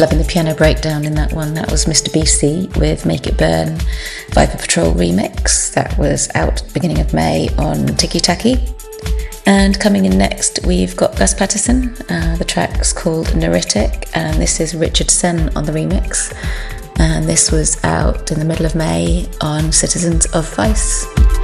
loving the piano breakdown in that one. That was Mr. BC with Make It Burn, Viper Patrol remix. That was out beginning of May on Tiki Taki. And coming in next, we've got Gus Patterson. The track's called Neuritic, and this is Richard Sen on the remix. And this was out in the middle of May on Citizens of Vice.